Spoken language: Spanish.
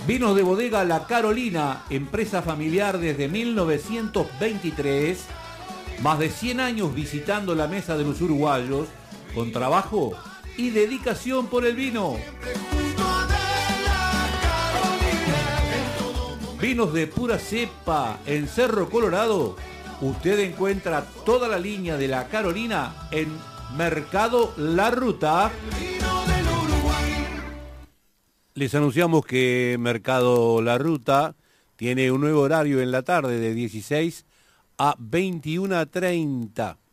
Vinos de bodega La Carolina, empresa familiar desde 1923, más de 100 años visitando la mesa de los uruguayos, con trabajo y dedicación por el vino. Vinos de pura cepa en Cerro Colorado. Usted encuentra toda la línea de La Carolina en Mercado La Ruta. Les anunciamos que Mercado La Ruta tiene un nuevo horario en la tarde de 16 a 21:30.